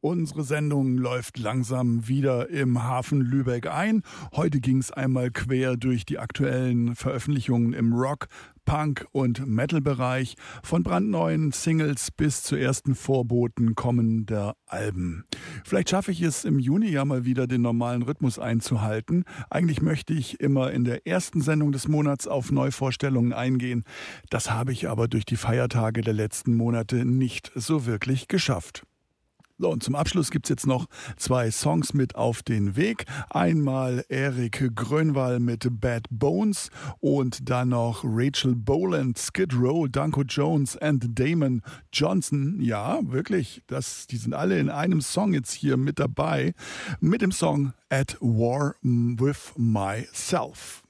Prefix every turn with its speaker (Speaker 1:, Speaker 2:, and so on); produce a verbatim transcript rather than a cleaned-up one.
Speaker 1: Unsere Sendung läuft langsam wieder im Hafen Lübeck ein. Heute ging es einmal quer durch die aktuellen Veröffentlichungen im Rock, Punk- und Metal-Bereich, von brandneuen Singles bis zu ersten Vorboten kommender Alben. Vielleicht schaffe ich es im Juni ja mal wieder, den normalen Rhythmus einzuhalten. Eigentlich möchte ich immer in der ersten Sendung des Monats auf Neuvorstellungen eingehen. Das habe ich aber durch die Feiertage der letzten Monate nicht so wirklich geschafft. So, und zum Abschluss gibt's jetzt noch zwei Songs mit auf den Weg. Einmal Erik Grönwall mit Bad Bones und dann noch Rachel Boland, Skid Row, Danko Jones and Damon Johnson. Ja, wirklich, das, die sind alle in einem Song jetzt hier mit dabei. Mit dem Song At War with Myself.